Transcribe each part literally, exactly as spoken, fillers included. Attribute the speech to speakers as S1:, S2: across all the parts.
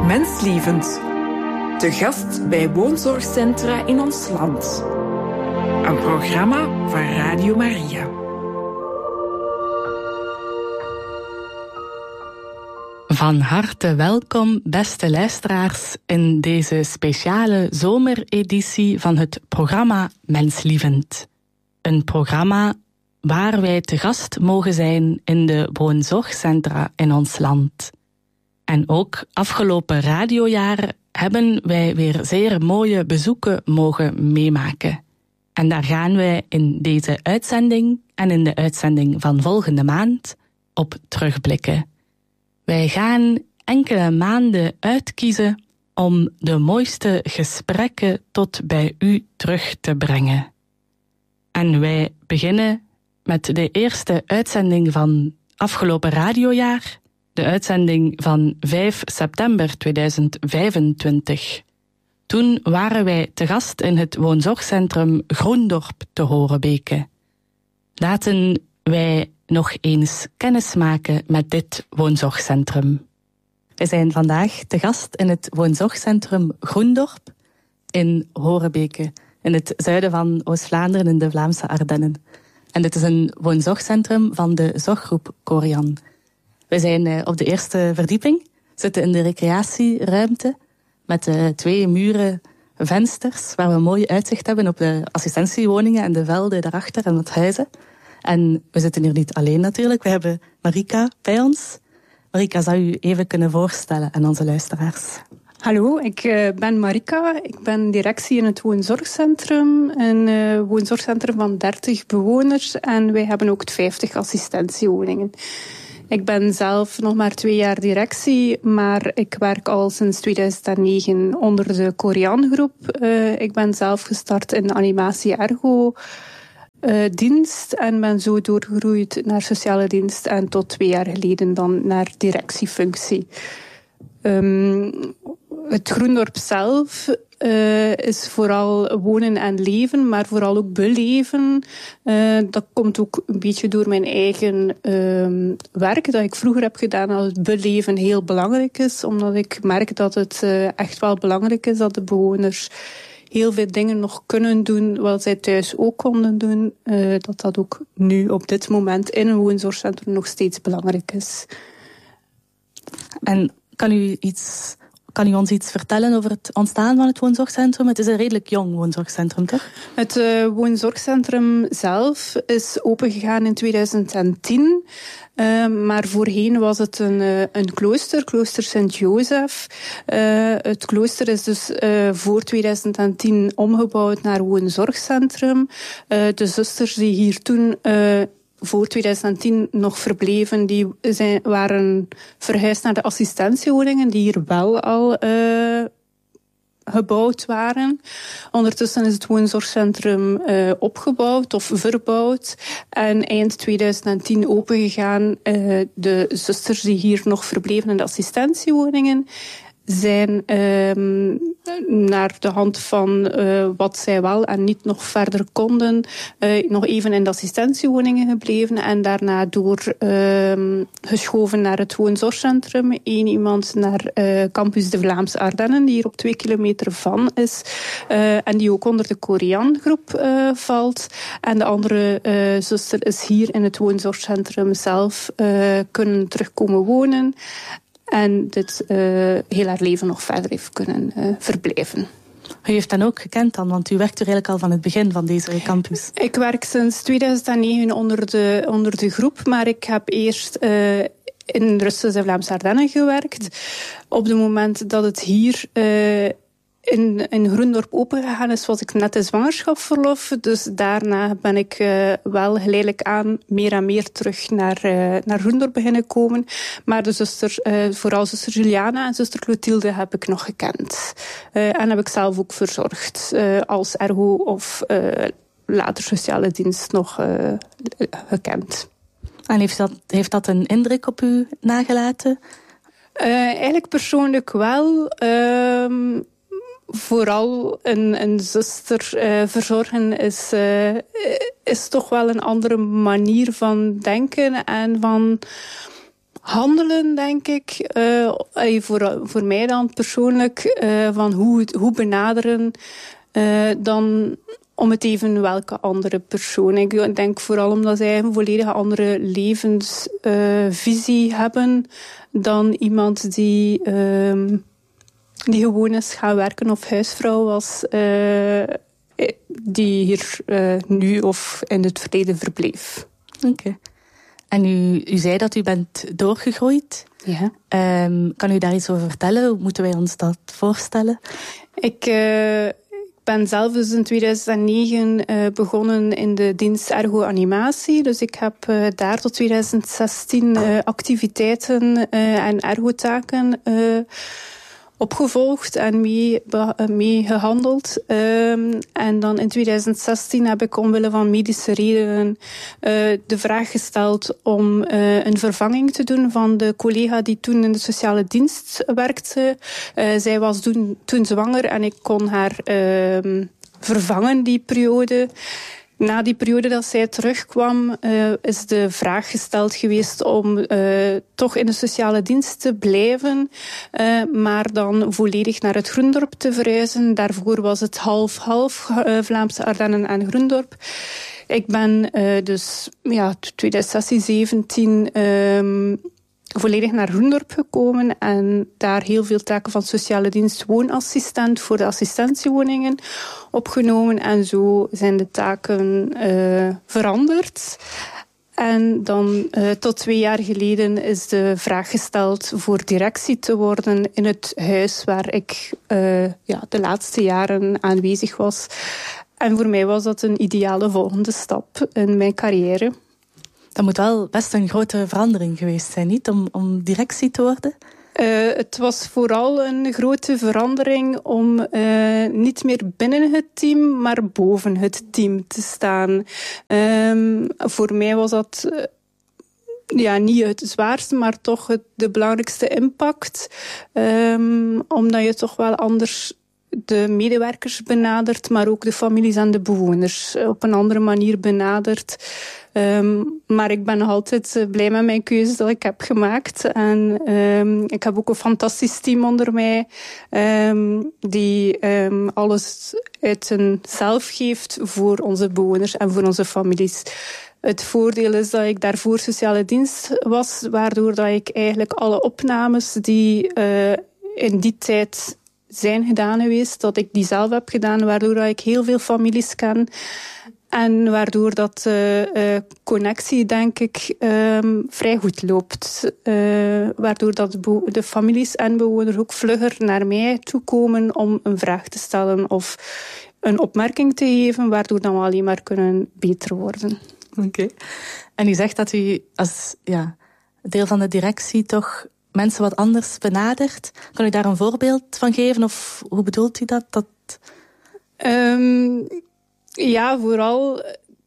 S1: Menslievend. Te gast bij woonzorgcentra in ons land. Een programma van Radio Maria.
S2: Van harte welkom, beste luisteraars, in deze speciale zomereditie van het programma Menslievend. Een programma waar wij te gast mogen zijn in de woonzorgcentra in ons land. En ook afgelopen radiojaar hebben wij weer zeer mooie bezoeken mogen meemaken. En daar gaan wij in deze uitzending en in de uitzending van volgende maand op terugblikken. Wij gaan enkele maanden uitkiezen om de mooiste gesprekken tot bij u terug te brengen. En wij beginnen met de eerste uitzending van afgelopen radiojaar, de uitzending van vijf september tweeduizend vijfentwintig. Toen waren wij te gast in het woonzorgcentrum Groendorp te Horebeke. Laten wij nog eens kennis maken met dit woonzorgcentrum. We zijn vandaag te gast in het woonzorgcentrum Groendorp in Horebeke, in het zuiden van Oost-Vlaanderen in de Vlaamse Ardennen. En dit is een woonzorgcentrum van de zorggroep Corian. We zijn op de eerste verdieping, zitten in de recreatieruimte met uh, twee muren vensters waar we een mooi uitzicht hebben op de assistentiewoningen en de velden daarachter en het huizen. En we zitten hier niet alleen natuurlijk, we hebben Marika bij ons. Marika, zou u even kunnen voorstellen aan onze luisteraars?
S3: Hallo, ik uh, ben Marika. Ik ben directie in het woonzorgcentrum. Een uh, woonzorgcentrum van dertig bewoners en wij hebben ook vijftig assistentiewoningen. Ik ben zelf nog maar twee jaar directie, maar ik werk al sinds tweeduizend negen onder de Corian-groep. Uh, ik ben zelf gestart in de animatie-ergo uh, dienst en ben zo doorgegroeid naar sociale dienst en tot twee jaar geleden dan naar directiefunctie. Um, het Groendorp zelf uh, is vooral wonen en leven, maar vooral ook beleven. Uh, dat komt ook een beetje door mijn eigen uh, werk dat ik vroeger heb gedaan, dat het beleven heel belangrijk is, omdat ik merk dat het uh, echt wel belangrijk is dat de bewoners heel veel dingen nog kunnen doen wat zij thuis ook konden doen. Uh, dat dat ook nu op dit moment in een woonzorgcentrum nog steeds belangrijk is.
S2: En kan u iets... Kan u ons iets vertellen over het ontstaan van het woonzorgcentrum? Het is een redelijk jong woonzorgcentrum, toch?
S3: Het uh, woonzorgcentrum zelf is opengegaan in tweeduizend tien. Uh, maar voorheen was het een, uh, een klooster, klooster Sint-Jozef. Uh, het klooster is dus uh, voor tweeduizend tien omgebouwd naar woonzorgcentrum. Uh, de zusters die hier toen... Uh, voor tweeduizend tien nog verbleven, die zijn, waren verhuisd naar de assistentiewoningen, die hier wel al uh, gebouwd waren. Ondertussen is het woonzorgcentrum uh, opgebouwd of verbouwd en eind tweeduizend tien opengegaan. Uh, de zusters die hier nog verbleven in de assistentiewoningen zijn uh, naar de hand van uh, wat zij wel en niet nog verder konden, uh, nog even in de assistentiewoningen gebleven en daarna door uh, geschoven naar het woonzorgcentrum. Eén iemand naar uh, campus de Vlaamse Ardennen, die hier op twee kilometer van is, uh, en die ook onder de Corian-groep uh, valt. En de andere uh, zuster is hier in het woonzorgcentrum zelf uh, kunnen terugkomen wonen. En dit uh, heel haar leven nog verder heeft kunnen uh, verblijven.
S2: U heeft dan ook gekend dan, want u werkt er eigenlijk al van het begin van deze campus.
S3: Ik werk sinds tweeduizend negen onder de, onder de groep, maar ik heb eerst uh, in Rusland en Vlaamse Ardennen gewerkt. Op het moment dat het hier uh, in, in Groendorp opengegaan is, was ik net in zwangerschapsverlof. Dus daarna ben ik uh, wel geleidelijk aan meer en meer terug naar, uh, naar Groendorp beginnen komen. Maar de zuster, uh, vooral zuster Juliana en zuster Clotilde heb ik nog gekend. Uh, en heb ik zelf ook verzorgd uh, als ergo of uh, later sociale dienst nog uh, gekend.
S2: En heeft dat, heeft dat een indruk op u nagelaten?
S3: Uh, eigenlijk persoonlijk wel. Uh, Vooral een, een zuster uh, verzorgen is, uh, is toch wel een andere manier van denken en van handelen, denk ik. Uh, voor, voor mij dan persoonlijk, uh, van hoe, hoe benaderen uh, dan om het even welke andere persoon. Ik denk vooral omdat zij een volledig andere levensvisie uh, hebben dan iemand die, uh, die gewoon is gaan werken of huisvrouw was, uh, die hier uh, nu of in het verleden verbleef.
S2: Oké. Okay. En u, u zei dat u bent doorgegroeid.
S3: Ja.
S2: Um, kan u daar iets over vertellen? Hoe moeten wij ons dat voorstellen?
S3: Ik... Uh, Ik ben zelf dus in tweeduizend negen uh, begonnen in de dienst ergo-animatie. Dus ik heb uh, daar tot tweeduizend zestien uh, activiteiten uh, en ergotaken uh, opgevolgd en mee, uh, mee gehandeld. Um, en dan in tweeduizend zestien heb ik omwille van medische redenen uh, de vraag gesteld om uh, een vervanging te doen van de collega die toen in de sociale dienst werkte. Uh, zij was toen, toen zwanger en ik kon haar uh, vervangen die periode. Na die periode dat zij terugkwam, uh, is de vraag gesteld geweest om uh, toch in de sociale dienst te blijven, uh, maar dan volledig naar het Groendorp te verhuizen. Daarvoor was het half-half uh, Vlaamse Ardennen en Groendorp. Ik ben uh, dus ja, tweeduizend zestien zeventien um, volledig naar Groendorp gekomen en daar heel veel taken van sociale dienst woonassistent voor de assistentiewoningen opgenomen. En zo zijn de taken uh, veranderd. En dan uh, tot twee jaar geleden is de vraag gesteld voor directie te worden in het huis waar ik uh, ja, de laatste jaren aanwezig was. En voor mij was dat een ideale volgende stap in mijn carrière.
S2: Dat moet wel best een grote verandering geweest zijn, niet? Om, om directie te worden?
S3: Uh, het was vooral een grote verandering om uh, niet meer binnen het team, maar boven het team te staan. Um, voor mij was dat uh, ja, niet het zwaarste, maar toch het, de belangrijkste impact. Um, omdat je toch wel anders de medewerkers benadert, maar ook de families en de bewoners op een andere manier benadert. Um, maar ik ben nog altijd blij met mijn keuze dat ik heb gemaakt. En um, ik heb ook een fantastisch team onder mij, um, die um, alles uit zichzelf geeft voor onze bewoners en voor onze families. Het voordeel is dat ik daarvoor sociale dienst was, waardoor dat ik eigenlijk alle opnames die uh, in die tijd zijn gedaan geweest, dat ik die zelf heb gedaan, waardoor dat ik heel veel families ken. En waardoor dat uh, uh, connectie, denk ik, um, vrij goed loopt. Uh, waardoor dat de families en bewoners ook vlugger naar mij toekomen om een vraag te stellen of een opmerking te geven, waardoor dan we alleen maar kunnen beter worden.
S2: Oké. Okay. En u zegt dat u als ja, deel van de directie toch mensen wat anders benadert. Kan u daar een voorbeeld van geven? Of hoe bedoelt u dat? dat...
S3: Um, ja, vooral...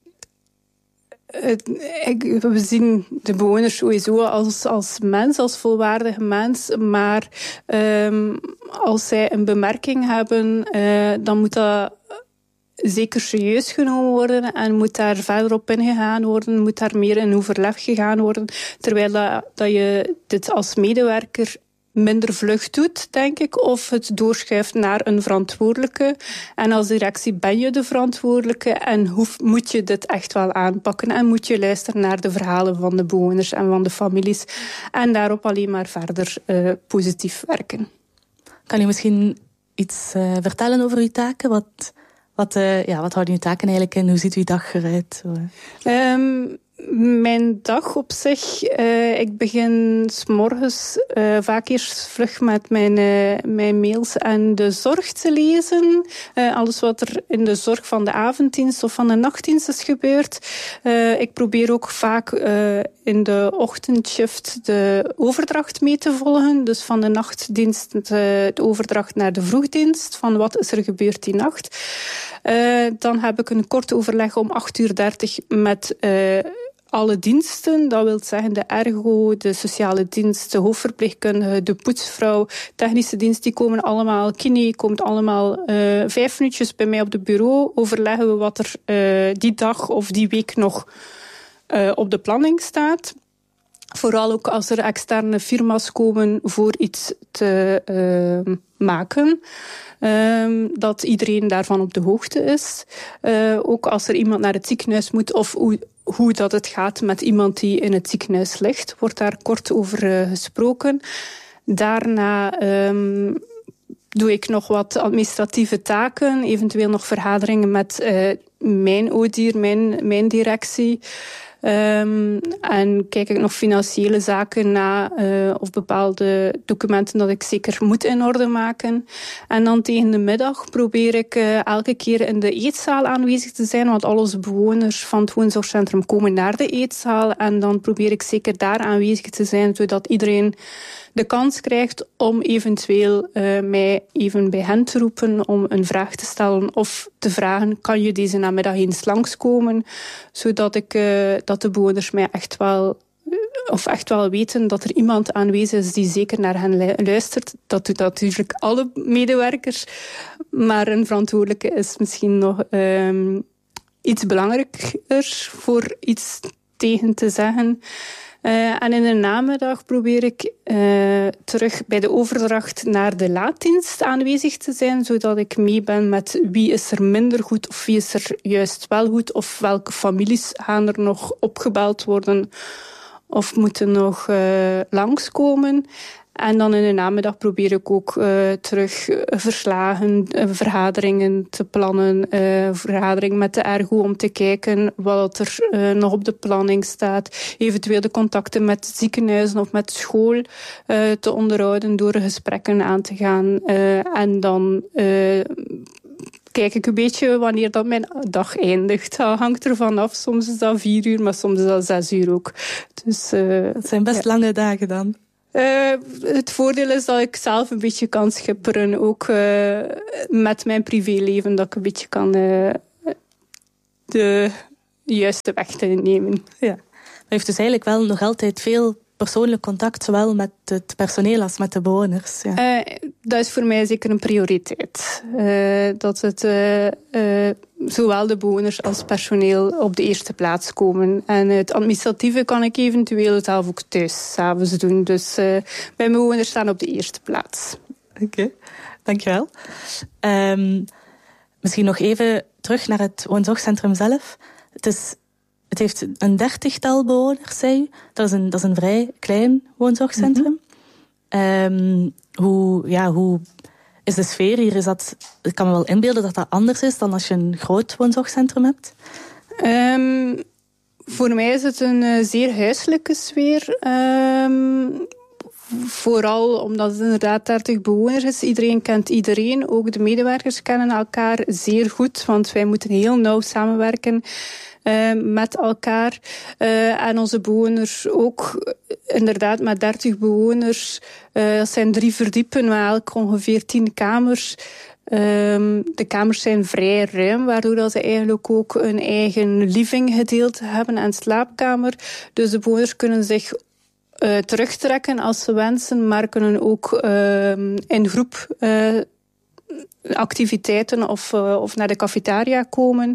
S3: Het, ik, we zien de bewoners sowieso als, als mens, als volwaardige mens. Maar um, als zij een bemerking hebben, uh, dan moet dat zeker serieus genomen worden en moet daar verder op ingegaan worden, moet daar meer in overleg gegaan worden. Terwijl dat, dat je dit als medewerker minder vlug doet, denk ik, of het doorschuift naar een verantwoordelijke. En als directie ben je de verantwoordelijke en hoef, moet je dit echt wel aanpakken en moet je luisteren naar de verhalen van de bewoners en van de families en daarop alleen maar verder uh, positief werken.
S2: Kan u misschien iets uh, vertellen over uw taken? Wat, wat, uh, ja, wat houden uw taken eigenlijk in? Hoe ziet uw dag eruit?
S3: Um, Mijn dag op zich, uh, ik begin 's morgens uh, vaak eerst vlug met mijn, uh, mijn mails en de zorg te lezen. Uh, alles wat er in de zorg van de avonddienst of van de nachtdienst is gebeurd. Uh, ik probeer ook vaak uh, in de ochtendshift de overdracht mee te volgen. Dus van de nachtdienst de, de overdracht naar de vroegdienst. Van wat is er gebeurd die nacht. Uh, dan heb ik een kort overleg om acht uur dertig met uh, alle diensten. Dat wil zeggen de ergo, de sociale dienst, de hoofdverpleegkundige, de poetsvrouw, technische dienst. Die komen allemaal, kine komt allemaal uh, vijf minuutjes bij mij op het bureau. Overleggen we wat er uh, die dag of die week nog uh, op de planning staat. Vooral ook als er externe firma's komen voor iets te uh, maken. Um, dat iedereen daarvan op de hoogte is. Uh, ook als er iemand naar het ziekenhuis moet of hoe, hoe dat het gaat met iemand die in het ziekenhuis ligt, wordt daar kort over uh, gesproken. Daarna um, doe ik nog wat administratieve taken, eventueel nog vergaderingen met uh, mijn O D I R, mijn, mijn directie. Um, en kijk ik nog financiële zaken na uh, of bepaalde documenten dat ik zeker moet in orde maken. En dan tegen de middag probeer ik uh, elke keer in de eetzaal aanwezig te zijn, want al onze bewoners van het woonzorgcentrum komen naar de eetzaal. En dan probeer ik zeker daar aanwezig te zijn, zodat iedereen de kans krijgt om eventueel uh, mij even bij hen te roepen om een vraag te stellen of te vragen, kan je deze namiddag eens langskomen, zodat ik, uh, dat de bewoners mij echt wel, of echt wel weten dat er iemand aanwezig is die zeker naar hen luistert. Dat doet natuurlijk alle medewerkers, maar een verantwoordelijke is misschien nog um, iets belangrijker voor iets tegen te zeggen. Uh, en in de namiddag probeer ik uh, terug bij de overdracht naar de laaddienst aanwezig te zijn, zodat ik mee ben met wie is er minder goed of wie is er juist wel goed of welke families gaan er nog opgebeld worden of moeten nog uh, langskomen. En dan in de namiddag probeer ik ook uh, terug uh, verslagen, uh, vergaderingen te plannen. Uh, vergadering met de ergo om te kijken wat er uh, nog op de planning staat. Eventueel de contacten met ziekenhuizen of met school uh, te onderhouden door gesprekken aan te gaan. Uh, en dan Uh, kijk ik een beetje wanneer dat mijn dag eindigt. Dat hangt ervan af. Soms is dat vier uur, maar soms is dat zes uur ook. Dus, uh,
S2: dat zijn best ja. lange dagen dan.
S3: Uh, het voordeel is dat ik zelf een beetje kan schipperen. Ook uh, met mijn privéleven. Dat ik een beetje kan uh, de juiste weg te nemen. Ja.
S2: U heeft dus eigenlijk wel nog altijd veel persoonlijk contact, zowel met het personeel als met de bewoners. Ja.
S3: Uh, dat is voor mij zeker een prioriteit. Uh, dat het uh, uh, zowel de bewoners als personeel op de eerste plaats komen. En het administratieve kan ik eventueel zelf ook thuis 's avonds doen. Dus uh, mijn bewoners staan op de eerste plaats.
S2: Oké, okay. Dankjewel. Um, misschien nog even terug naar het woonzorgcentrum zelf. Het is Het heeft een dertigtal bewoners, zei u. Dat is een, dat is een vrij klein woonzorgcentrum. Mm-hmm. Um, hoe, ja, hoe is de sfeer hier? Is dat, ik kan me wel inbeelden dat dat anders is dan als je een groot woonzorgcentrum hebt.
S3: Um, voor mij is het een uh, zeer huiselijke sfeer. Um, Vooral omdat het inderdaad dertig bewoners is. Iedereen kent iedereen. Ook de medewerkers kennen elkaar zeer goed. Want wij moeten heel nauw samenwerken uh, met elkaar. Uh, en onze bewoners ook. Inderdaad, met dertig bewoners. Uh, dat zijn drie verdiepen, met elk ongeveer tien kamers. Um, de kamers zijn vrij ruim, waardoor dat ze eigenlijk ook een eigen livinggedeelte hebben en slaapkamer. Dus de bewoners kunnen zich Uh, terugtrekken als ze wensen, maar kunnen ook uh, in groep uh, activiteiten of, uh, of naar de cafetaria komen.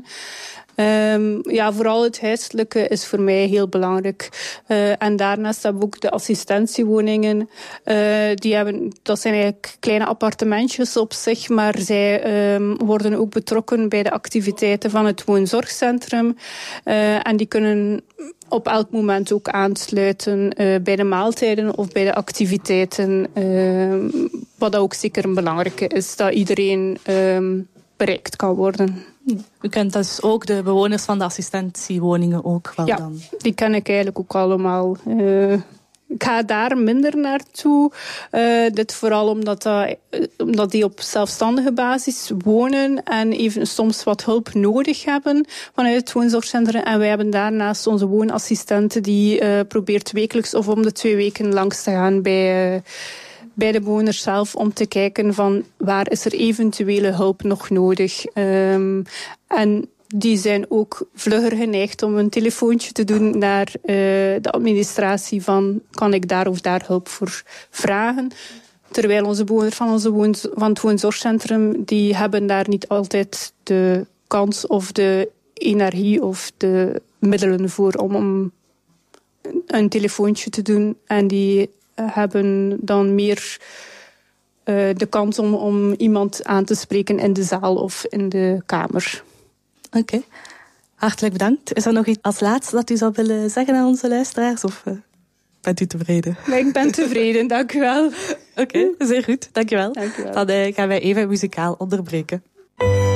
S3: Um, ja, vooral het huiselijke is voor mij heel belangrijk. Uh, en daarnaast hebben we ook de assistentiewoningen. Uh, die hebben, dat zijn eigenlijk kleine appartementjes op zich, maar zij um, worden ook betrokken bij de activiteiten van het woonzorgcentrum. Uh, en die kunnen op elk moment ook aansluiten uh, bij de maaltijden of bij de activiteiten. Uh, wat ook zeker een belangrijke is, dat iedereen uh, bereikt kan worden.
S2: U kent dus ook de bewoners van de assistentiewoningen ook wel
S3: ja,
S2: dan?
S3: Ja, die ken ik eigenlijk ook allemaal. Uh, ik ga daar minder naartoe. Uh, dit vooral omdat, dat, omdat die op zelfstandige basis wonen en even soms wat hulp nodig hebben vanuit het woonzorgcentrum. En wij hebben daarnaast onze woonassistenten die uh, probeert wekelijks of om de twee weken langs te gaan bij Uh, bij de bewoners zelf om te kijken van waar is er eventuele hulp nog nodig. Um, en die zijn ook vlugger geneigd om een telefoontje te doen naar uh, de administratie van kan ik daar of daar hulp voor vragen. Terwijl onze bewoners van, onze woon, van het woonzorgcentrum die hebben daar niet altijd de kans of de energie of de middelen voor om, om een telefoontje te doen. En die hebben dan meer uh, de kans om, om iemand aan te spreken in de zaal of in de kamer.
S2: Oké. Okay. Hartelijk bedankt. Is er nog iets als laatste dat u zou willen zeggen aan onze luisteraars? Of uh, bent u tevreden?
S3: Maar ik ben tevreden, dank u wel.
S2: Oké, okay, zeer goed. Dank je wel.
S3: Dank u wel.
S2: Dan uh, gaan wij even muzikaal onderbreken.